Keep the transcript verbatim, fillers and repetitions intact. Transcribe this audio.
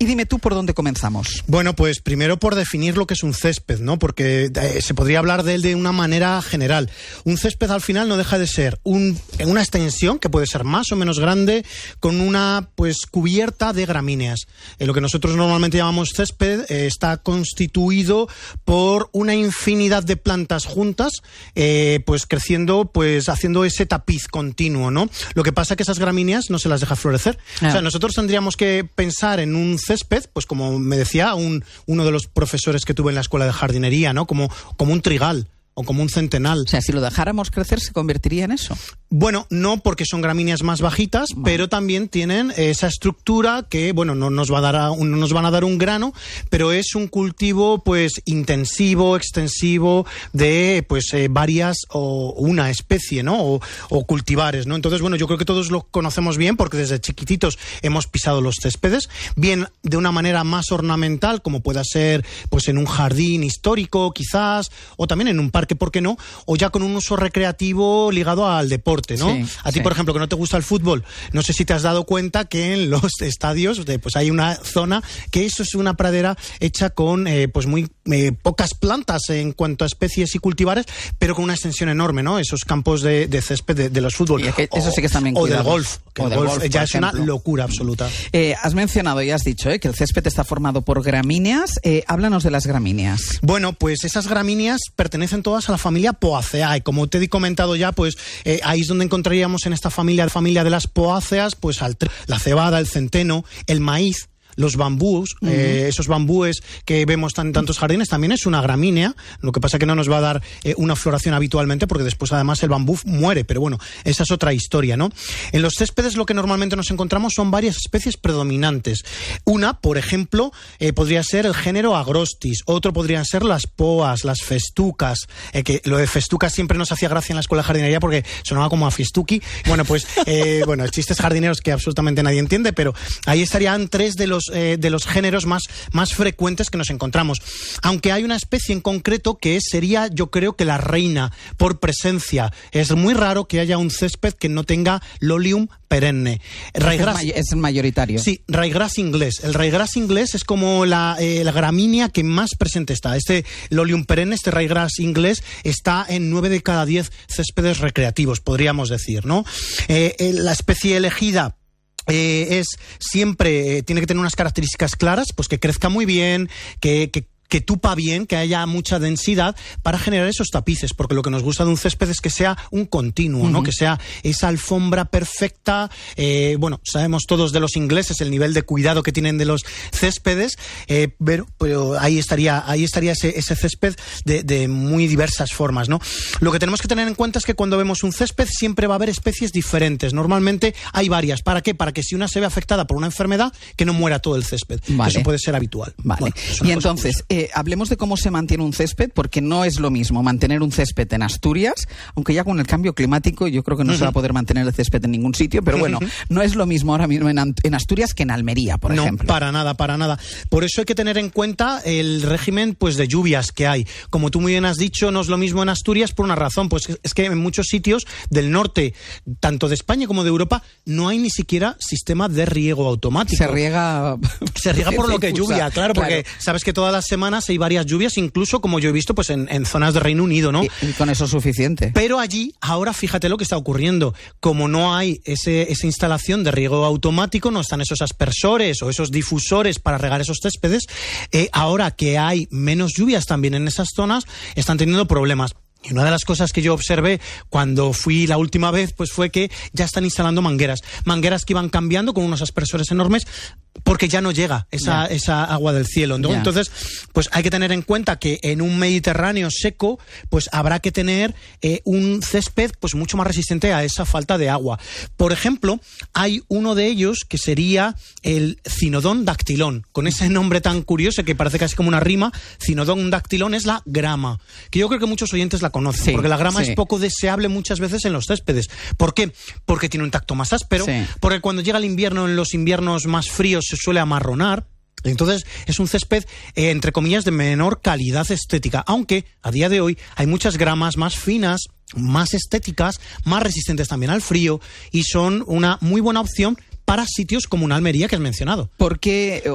dime tú por dónde comenzamos. Bueno, pues primero por definir lo que es un césped, ¿no? Porque eh, se podría hablar de él de una manera general. Un césped al final no deja de ser un, una extensión que puede ser más o menos grande con una pues cubierta de gramíneas. Eh, lo que nosotros normalmente llamamos césped eh, está constituido por una infinidad de plantas juntas, eh, pues creciendo, pues haciendo ese tapiz continuo, ¿no? Lo que pasa es que esas gramíneas no se las deja florecer. Ah. O sea, nosotros tendríamos que pensar en un césped, pues como me decía un, uno de los profesores que tuve en la escuela de jardinería, ¿no? Como, como un trigal o como un centenal. O sea, si lo dejáramos crecer, ¿se convertiría en eso? Bueno, no, porque son gramíneas más bajitas, bueno. pero también tienen esa estructura que, bueno, no nos va a dar a, no nos van a dar un grano, pero es un cultivo, pues, intensivo, extensivo de, pues, eh, varias o una especie, ¿no? O, o cultivares, ¿no? Entonces, bueno, yo creo que todos lo conocemos bien porque desde chiquititos hemos pisado los céspedes, bien de una manera más ornamental, como pueda ser, pues, en un jardín histórico, quizás, o también en un parque, ¿por qué no? O ya con un uso recreativo ligado al deporte. ¿no? Sí, a ti, sí. por ejemplo, que no te gusta el fútbol, no sé si te has dado cuenta que en los estadios de, pues hay una zona que eso es una pradera hecha con eh, pues muy eh, pocas plantas en cuanto a especies y cultivares, pero con una extensión enorme, ¿no? Esos campos de, de césped de, de los fútbol. Y es que eso sí que está bien o cuidado. del golf, que o el del golf, golf ya es ejemplo. una locura absoluta. Eh, has mencionado y has dicho eh, que el césped está formado por gramíneas. Eh, háblanos de las gramíneas. Bueno, pues esas gramíneas pertenecen todas a la familia Poaceae. Como te he comentado ya, pues eh, ahí es donde encontraríamos en esta familia, familia de las poáceas, pues al, la cebada, el centeno, el maíz, los bambús, uh-huh. eh, esos bambúes que vemos en tantos jardines, también es una gramínea, lo que pasa que no nos va a dar eh, una floración habitualmente porque después además el bambú muere, pero bueno, esa es otra historia, ¿no? En los céspedes lo que normalmente nos encontramos son varias especies predominantes. Una, por ejemplo, eh, podría ser el género Agrostis, otro podrían ser las poas, las festucas, eh, que lo de festucas siempre nos hacía gracia en la escuela de jardinería porque sonaba como a fiestuki. Bueno, pues, eh, bueno, chistes jardineros que absolutamente nadie entiende, pero ahí estarían tres de los Eh, de los géneros más, más frecuentes que nos encontramos. Aunque hay una especie en concreto que sería, yo creo que la reina por presencia. Es muy raro que haya un césped que no tenga Lolium perenne. Ryegrass, es el mayoritario. Sí, Ryegrass inglés. El Ryegrass inglés es como la, eh, la gramínea que más presente está. Este Lolium perenne, este Ryegrass inglés, está en nueve de cada diez céspedes recreativos, podríamos decir, ¿no? Eh, eh, la especie elegida Eh, es siempre, eh, tiene que tener unas características claras, pues que crezca muy bien, que, que que tupa bien, que haya mucha densidad para generar esos tapices, porque lo que nos gusta de un césped es que sea un continuo, uh-huh. ¿no? Que sea esa alfombra perfecta. Eh, bueno, sabemos todos de los ingleses el nivel de cuidado que tienen de los céspedes, eh, pero, pero ahí estaría, ahí estaría ese, ese césped de, de muy diversas formas, ¿no? Lo que tenemos que tener en cuenta es que cuando vemos un césped siempre va a haber especies diferentes. Normalmente hay varias. ¿Para qué? Para que si una se ve afectada por una enfermedad, que no muera todo el césped. Vale. Eso puede ser habitual. Vale. Bueno, y entonces, Eh, hablemos de cómo se mantiene un césped, porque no es lo mismo mantener un césped en Asturias, aunque ya con el cambio climático yo creo que no uh-huh. se va a poder mantener el césped en ningún sitio, pero bueno, uh-huh. no es lo mismo ahora mismo en, en Asturias que en Almería, por no, ejemplo. No, para nada, para nada. Por eso hay que tener en cuenta el régimen pues de lluvias que hay. Como tú muy bien has dicho, no es lo mismo en Asturias por una razón, pues es que en muchos sitios del norte, tanto de España como de Europa, no hay ni siquiera sistema de riego automático. Se riega... Se riega por lo que lluvia, claro, porque claro. sabes que todas las semanas hay varias lluvias, incluso como yo he visto pues en, en zonas de Reino Unido, ¿no? Y, y con eso es suficiente. Pero allí, ahora fíjate lo que está ocurriendo. Como no hay ese, esa instalación de riego automático, no están esos aspersores o esos difusores para regar esos céspedes, eh, ahora que hay menos lluvias también en esas zonas, están teniendo problemas. Y una de las cosas que yo observé cuando fui la última vez, pues fue que ya están instalando mangueras. Mangueras que iban cambiando con unos aspersores enormes porque ya no llega esa, yeah. esa agua del cielo, ¿no? Yeah. Entonces, pues hay que tener en cuenta que en un Mediterráneo seco, pues habrá que tener eh, un césped pues mucho más resistente a esa falta de agua. Por ejemplo, hay uno de ellos que sería el Cynodon dactylon, con ese nombre tan curioso que parece casi como una rima. Cynodon dactylon es la grama, que yo creo que muchos oyentes la conocen, sí, porque la grama sí. es poco deseable muchas veces en los céspedes. ¿Por qué? Porque tiene un tacto más áspero, sí. porque cuando llega el invierno, en los inviernos más fríos se suele amarronar. Entonces es un césped, eh, entre comillas, de menor calidad estética, aunque a día de hoy hay muchas gramas más finas, más estéticas, más resistentes también al frío y son una muy buena opción para sitios como una Almería que has mencionado. ¿Por qué